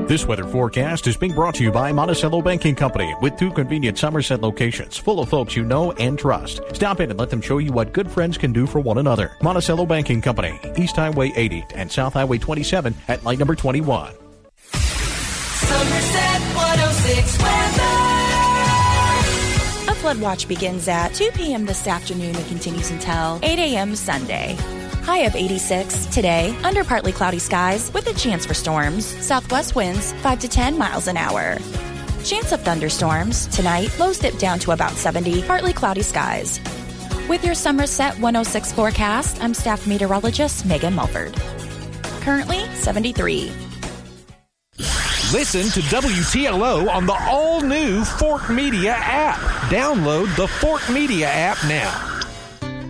This weather forecast is being brought to you by Monticello Banking Company with 2 convenient Somerset locations full of folks you know and trust. Stop in and let them show you what good friends can do for one another. Monticello Banking Company, East Highway 80 and South Highway 27 at light number 21. Somerset 106 weather. A flood watch begins at 2 p.m. this afternoon and continues until 8 a.m. Sunday. High of 86 today, under partly cloudy skies with a chance for storms. Southwest winds 5 to 10 miles an hour. Chance of thunderstorms tonight. Lows dip down to about 70, partly cloudy skies. With your Somerset 106 forecast, I'm staff meteorologist Megan Mulford. Currently 73. Listen to WTLO on the all-new Fort Media app. Download the Fort Media app now.